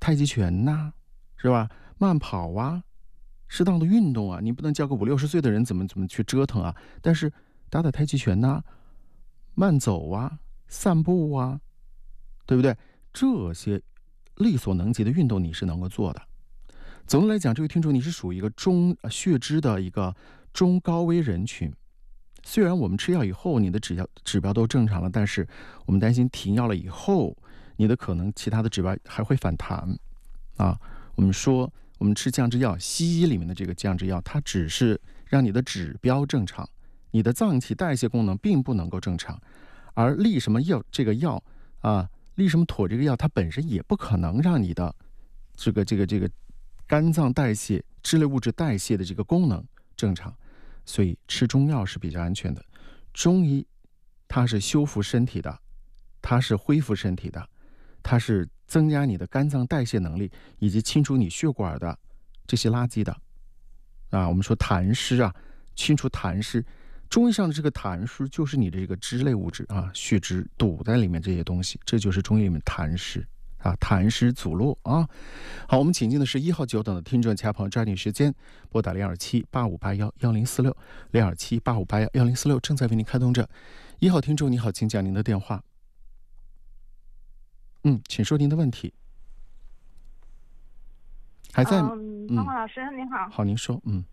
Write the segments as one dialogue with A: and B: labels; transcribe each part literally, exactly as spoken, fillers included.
A: 太极拳呐、啊，是吧？慢跑啊，适当的运动啊，你不能叫个五六十岁的人怎么怎么去折腾啊？但是打打太极拳呐、啊，慢走啊，散步啊，对不对？这些力所能及的运动你是能够做的。总的来讲，这位听众你是属于一个中血脂的一个中高危人群。虽然我们吃药以后你的指标指标都正常了，但是我们担心停药了以后，你的可能其他的指标还会反弹啊。我们说我们吃降脂药，西医里面的这个降脂药，它只是让你的指标正常，你的脏器代谢功能并不能够正常。而利什么药这个药啊，利什么妥这个药，它本身也不可能让你的这个这个这个肝脏代谢脂类物质代谢的这个功能正常。所以吃中药是比较安全的。中医它是修复身体的，它是恢复身体的，它是增加你的肝脏代谢能力，以及清除你血管的这些垃圾的啊。我们说痰湿啊，清除痰湿，中医上的这个痰湿就是你的这个脂类物质啊，血脂堵在里面这些东西，这就是中医里面痰湿啊，痰湿阻络啊。好，我们请进的是一号久等的听众，其他朋友抓紧时间拨打零二七八五八幺幺零四六零二七八五八幺幺零四六，正在为您开通着。一号听众你好，请讲您的电话。嗯，请说您的问题。还在？
B: 嗯，方老师你好。
A: 好，您说。嗯。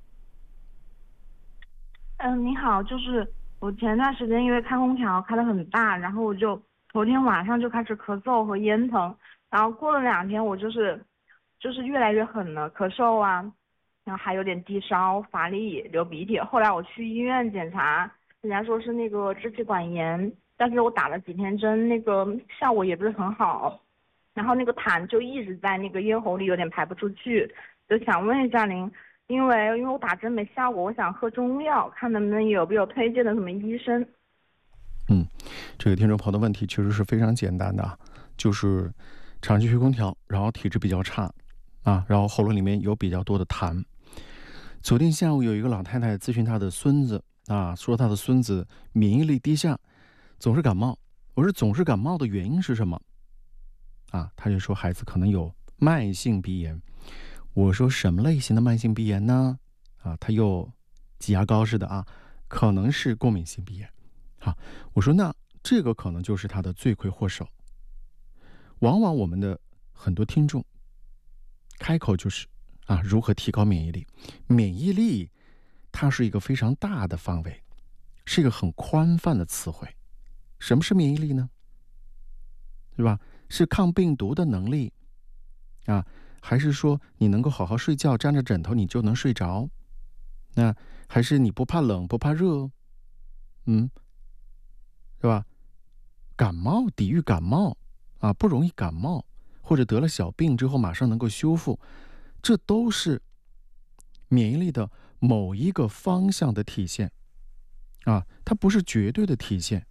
B: 嗯，你好，就是我前段时间因为开空调开得很大，然后我就头天晚上就开始咳嗽和咽疼，然后过了两天我就是就是越来越狠了，咳嗽啊，然后还有点低烧、乏力、流鼻涕。后来我去医院检查，人家说是那个支气管炎，但是我打了几天针，那个效果也不是很好，然后那个痰就一直在那个咽喉里，有点排不出去。就想问一下您，因为因为我打针没效果，我想喝中药，看能不能有没有推荐的什么医生。
A: 嗯，这个听众朋友的问题确实是非常简单的，就是长期吹空调，然后体质比较差啊，然后喉咙里面有比较多的痰。昨天下午有一个老太太咨询她的孙子啊，说她的孙子免疫力低下，总是感冒。我说总是感冒的原因是什么啊？他就说孩子可能有慢性鼻炎。我说什么类型的慢性鼻炎呢？啊，他又挤牙膏似的啊，可能是过敏性鼻炎。好，我说那这个可能就是他的罪魁祸首。往往我们的很多听众开口就是啊，如何提高免疫力？免疫力它是一个非常大的范围，是一个很宽泛的词汇。什么是免疫力呢？是吧？是抗病毒的能力啊，还是说你能够好好睡觉，沾着枕头你就能睡着？那还是你不怕冷不怕热？嗯，是吧？感冒抵御感冒啊，不容易感冒，或者得了小病之后马上能够修复，这都是免疫力的某一个方向的体现啊，它不是绝对的体现，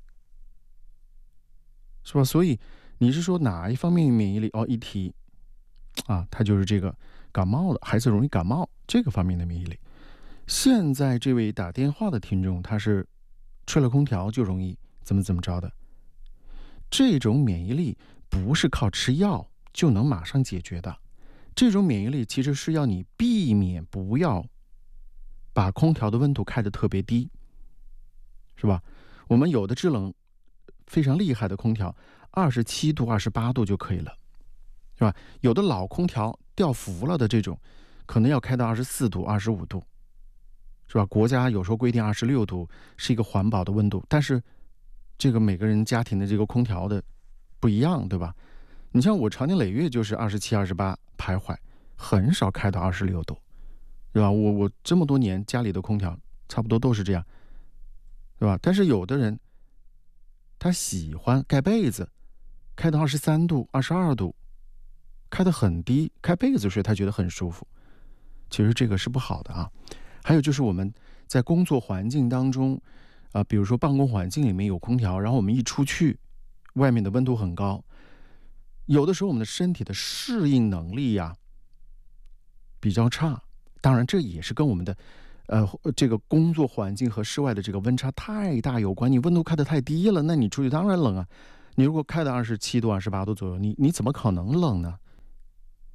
A: 是吧？所以你是说哪一方面免疫力？哦，一提啊，它就是这个感冒的，孩子容易感冒这个方面的免疫力。现在这位打电话的听众，他是吹了空调就容易怎么怎么着的，这种免疫力不是靠吃药就能马上解决的。这种免疫力其实是要你避免不要把空调的温度开得特别低，是吧？我们有的制冷非常厉害的空调，二十七度、二十八度就可以了，是吧？有的老空调掉氟了的这种，可能要开到二十四度、二十五度，是吧？国家有时候规定二十六度是一个环保的温度，但是这个每个人家庭的这个空调的不一样，对吧？你像我常年累月就是二十七、二十八徘徊，很少开到二十六度，对吧？我我这么多年家里的空调差不多都是这样，对吧？但是有的人他喜欢盖被子，开到二十三度、二十二度，开得很低，开被子睡他觉得很舒服。其实这个是不好的啊。还有就是我们在工作环境当中，啊、呃，比如说办公环境里面有空调，然后我们一出去，外面的温度很高，有的时候我们的身体的适应能力呀、啊、比较差。当然，这也是跟我们的呃这个工作环境和室外的这个温差太大有关。你温度开得太低了，那你出去当然冷啊。你如果开到二十七度、二十八度左右，你你怎么可能冷呢？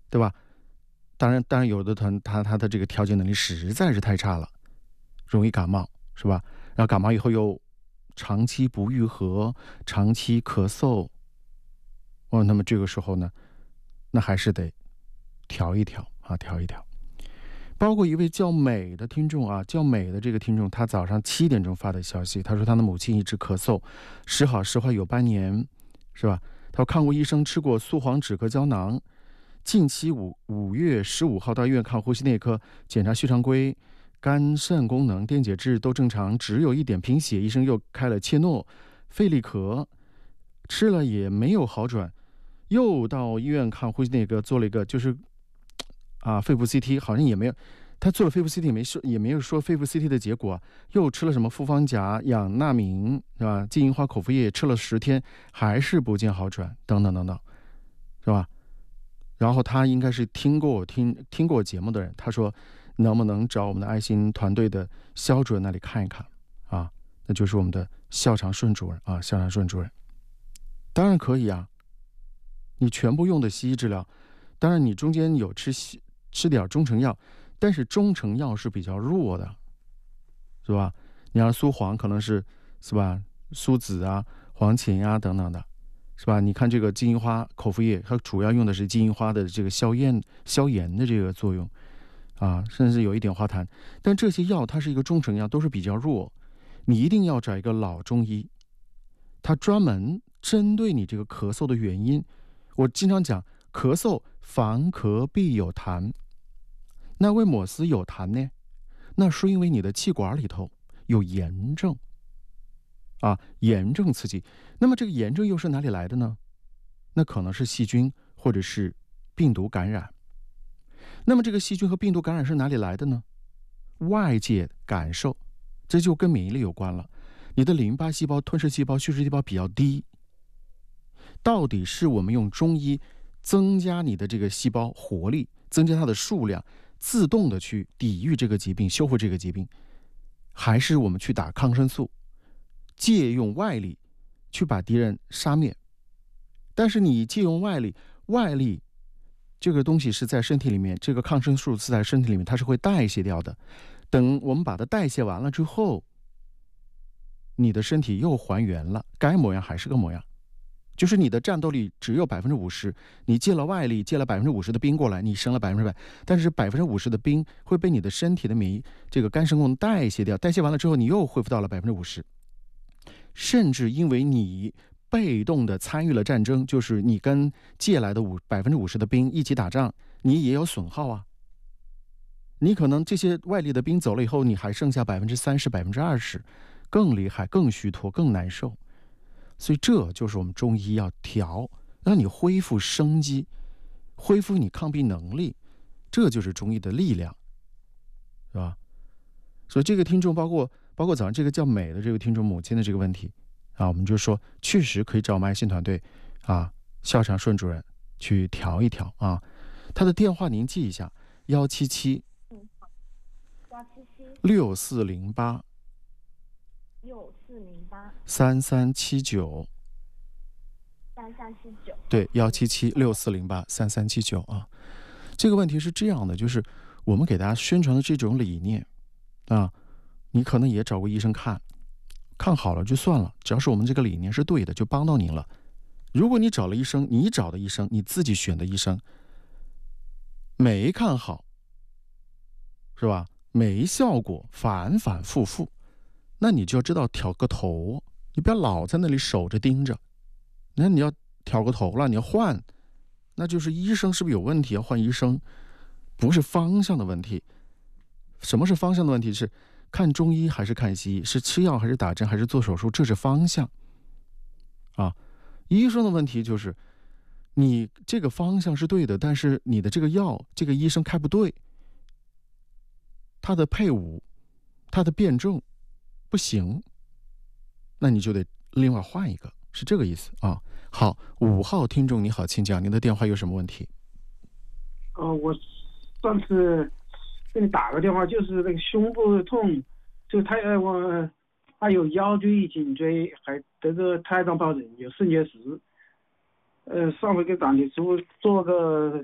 A: 对吧？当然，当然有的他他他的这个调节能力实在是太差了，容易感冒，是吧？然后感冒以后又长期不愈合，长期咳嗽，哦，那么这个时候呢，那还是得调一调啊，调一调。包括一位叫美的听众啊，叫美的这个听众，他早上七点钟发的消息，他说他的母亲一直咳嗽，时好时坏有半年，是吧？他说看过医生，吃过苏黄止咳胶囊，近期五五月十五号到医院看呼吸内科，检查血常规、肝肾功能、电解质都正常，只有一点贫血，医生又开了切诺、费利可，吃了也没有好转，又到医院看呼吸内科，做了一个就是啊，肺部 C T 好像也没有，他做了肺部 C T 也没说也没有说肺部 C T 的结果，又吃了什么复方钾、氧那明是吧？金银花口服液吃了十天，还是不见好转，等等等等，是吧？然后他应该是听过我听听过节目的人，他说能不能找我们的爱心团队的肖主任那里看一看啊？那就是我们的肖长顺主任啊，肖长顺主任，当然可以啊，你全部用的西医治疗，当然你中间有吃西。吃点中成药，但是中成药是比较弱的，是吧？你像苏黄可能是是吧，苏子啊、黄芩啊等等的，是吧？你看这个金银花口服液，它主要用的是金银花的这个消炎、消炎的这个作用啊，甚至有一点花痰。但这些药它是一个中成药，都是比较弱，你一定要找一个老中医，他专门针对你这个咳嗽的原因。我经常讲，咳嗽凡咳必有痰。那为么事有痰呢？那是因为你的气管里头有炎症啊，炎症刺激。那么这个炎症又是哪里来的呢？那可能是细菌或者是病毒感染。那么这个细菌和病毒感染是哪里来的呢？外界感受，这就跟免疫力有关了。你的淋巴细胞、吞噬细胞、血噬细胞比较低，到底是我们用中医增加你的这个细胞活力，增加它的数量，自动的去抵御这个疾病、修复这个疾病，还是我们去打抗生素，借用外力去把敌人杀灭？但是你借用外力，外力这个东西是在身体里面，这个抗生素是在身体里面，它是会代谢掉的。等我们把它代谢完了之后，你的身体又还原了，该模样还是个模样。就是你的战斗力只有百分之五十，你借了外力，借了百分之五十的兵过来，你升了百分之百，但是百分之五十的兵会被你的身体的免疫这个肝肾功能代谢掉，代谢完了之后，你又恢复到了百分之五十，甚至因为你被动的参与了战争，就是你跟借来的五百分之五十的兵一起打仗，你也有损耗啊。你可能这些外力的兵走了以后，你还剩下百分之三十、百分之二十，更厉害、更虚脱、更难受。所以这就是我们中医要调，让你恢复生机，恢复你抗病能力，这就是中医的力量，是吧？所以这个听众，包括包括早上这个叫美的这个听众母亲的这个问题啊，我们就说确实可以找我们爱心团队啊，肖长顺主任去调一调啊。他的电话您记一下：幺七七六四零八。
B: 六四零八
A: 三三七九，
B: 三三七九，
A: 对，幺七七六四零八三三七九啊。这个问题是这样的，就是我们给大家宣传的这种理念啊，你可能也找过医生看，看好了就算了，只要是我们这个理念是对的，就帮到您了。如果你找了医生，你找的医生，你自己选的医生，没看好，是吧？没效果，反反复复。那你就要知道挑个头，你不要老在那里守着盯着。那你要挑个头了，你要换，那就是医生是不是有问题？要换医生，不是方向的问题。什么是方向的问题？是看中医还是看西医？是吃药还是打针还是做手术？这是方向啊。医生的问题就是，你这个方向是对的，但是你的这个药，这个医生开不对，他的配伍，他的辩证。不行，那你就得另外换一个，是这个意思啊。好，五号听众你好，请讲您的电话有什么问题？
C: 呃，我上次给你打个电话，就是那个胸部痛，就他呃我他有腰椎、颈椎，还得个胎脏疱疹，有肾结石。呃，上回给长期师傅做个